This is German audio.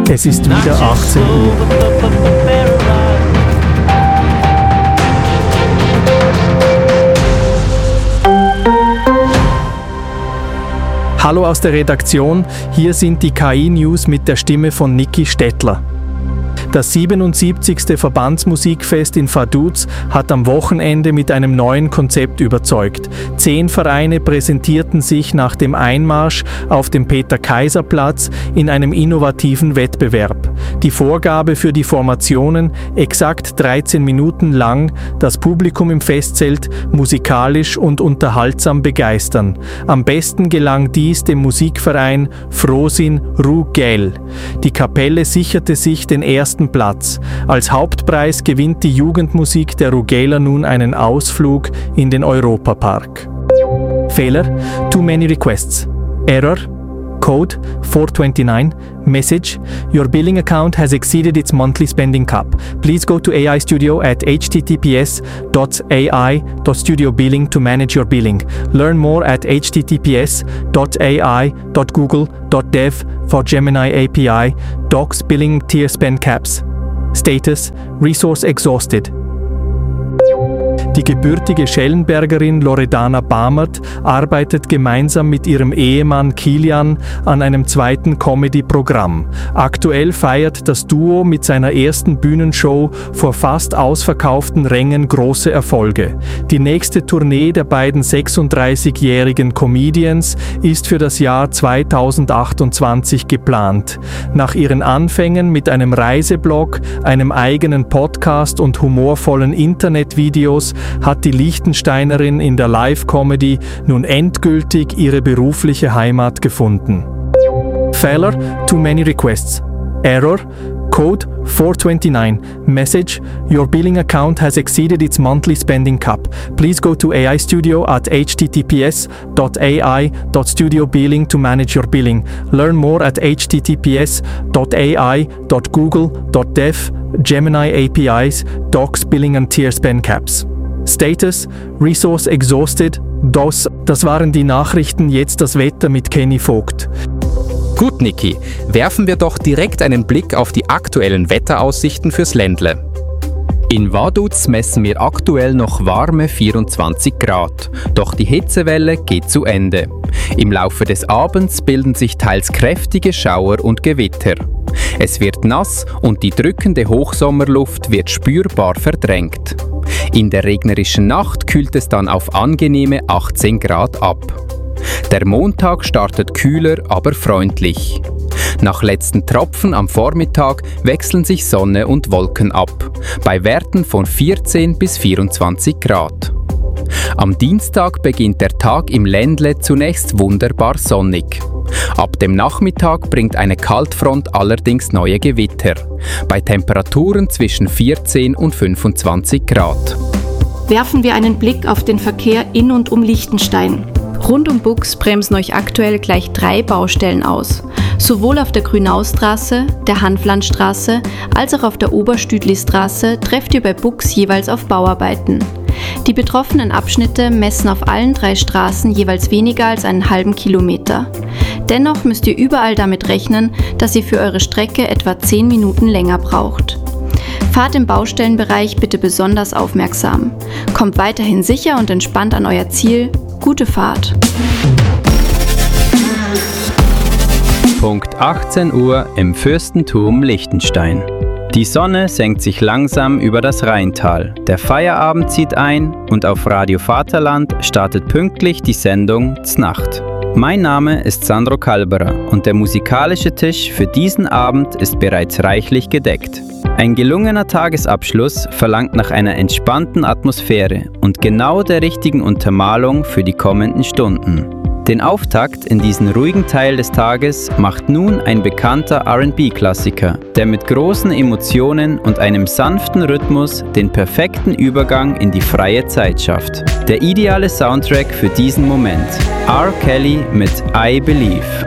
Es ist wieder 18 Uhr. Hallo aus der Redaktion, hier sind die KI-News mit der Stimme von Niki Stettler. Das 77. Verbandsmusikfest in Vaduz hat am Wochenende mit einem neuen Konzept überzeugt. 10 Vereine präsentierten sich nach dem Einmarsch auf dem Peter-Kaiser-Platz in einem innovativen Wettbewerb. Die Vorgabe für die Formationen, exakt 13 Minuten lang, das Publikum im Festzelt musikalisch und unterhaltsam begeistern. Am besten gelang dies dem Musikverein Frosin Rugel. Die Kapelle sicherte sich den ersten Platz. Als Hauptpreis gewinnt die Jugendmusik der Rugeler nun einen Ausflug in den Europapark. Fehler: Too many requests. Error: Code 429. Message: Your billing account has exceeded its monthly spending cap. Please go to AI Studio at https://ai.studiobilling to manage your billing. Learn more at https://ai.google.dev for Gemini API, Docs Billing Tier Spend Caps. Status: Resource exhausted. Die gebürtige Schellenbergerin Loredana Bamert arbeitet gemeinsam mit ihrem Ehemann Kilian an einem zweiten Comedy-Programm. Aktuell feiert das Duo mit seiner ersten Bühnenshow vor fast ausverkauften Rängen große Erfolge. Die nächste Tournee der beiden 36-jährigen Comedians ist für das Jahr 2028 geplant. Nach ihren Anfängen mit einem Reiseblog, einem eigenen Podcast und humorvollen Internetvideos hat die Liechtensteinerin in der Live-Comedy nun endgültig ihre berufliche Heimat gefunden. Fehler: Too many requests. Error: Code 429. Message: Your billing account has exceeded its monthly spending cap. Please go to AI Studio at https://ai.studiobilling to manage your billing. Learn more at https://ai.google.dev Gemini APIs, Docs Billing and Tier Spend Caps. Status: Resource exhausted. Das waren die Nachrichten, jetzt das Wetter mit Kenny Vogt. Gut, Niki, werfen wir doch direkt einen Blick auf die aktuellen Wetteraussichten fürs Ländle. In Vaduz messen wir aktuell noch warme 24 Grad, doch die Hitzewelle geht zu Ende. Im Laufe des Abends bilden sich teils kräftige Schauer und Gewitter. Es wird nass und die drückende Hochsommerluft wird spürbar verdrängt. In der regnerischen Nacht kühlt es dann auf angenehme 18 Grad ab. Der Montag startet kühler, aber freundlich. Nach letzten Tropfen am Vormittag wechseln sich Sonne und Wolken ab, bei Werten von 14 bis 24 Grad. Am Dienstag beginnt der Tag im Ländle zunächst wunderbar sonnig. Ab dem Nachmittag bringt eine Kaltfront allerdings neue Gewitter, bei Temperaturen zwischen 14 und 25 Grad. Werfen wir einen Blick auf den Verkehr in und um Liechtenstein. Rund um Bux bremsen euch aktuell gleich 3 Baustellen aus. Sowohl auf der Grünaustraße, der Hanflandstraße als auch auf der Oberstüdlistraße trefft ihr bei Bux jeweils auf Bauarbeiten. Die betroffenen Abschnitte messen auf allen 3 Straßen jeweils weniger als einen halben Kilometer. Dennoch müsst ihr überall damit rechnen, dass ihr für eure Strecke etwa 10 Minuten länger braucht. Fahrt im Baustellenbereich bitte besonders aufmerksam. Kommt weiterhin sicher und entspannt an euer Ziel. Gute Fahrt! Punkt 18 Uhr im Fürstentum Liechtenstein. Die Sonne senkt sich langsam über das Rheintal. Der Feierabend zieht ein und auf Radio Vaterland startet pünktlich die Sendung Znacht. Mein Name ist Sandro Kalberer und der musikalische Tisch für diesen Abend ist bereits reichlich gedeckt. Ein gelungener Tagesabschluss verlangt nach einer entspannten Atmosphäre und genau der richtigen Untermalung für die kommenden Stunden. Den Auftakt in diesen ruhigen Teil des Tages macht nun ein bekannter R&B-Klassiker, der mit großen Emotionen und einem sanften Rhythmus den perfekten Übergang in die freie Zeit schafft. Der ideale Soundtrack für diesen Moment. R. Kelly mit I Believe.